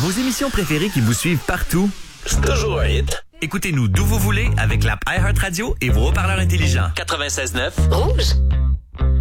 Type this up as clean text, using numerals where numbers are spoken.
Vos émissions préférées qui vous suivent partout? C'est toujours un hit. Écoutez-nous d'où vous voulez avec l'app iHeartRadio et vos haut-parleurs intelligents. 96.9 Rouge.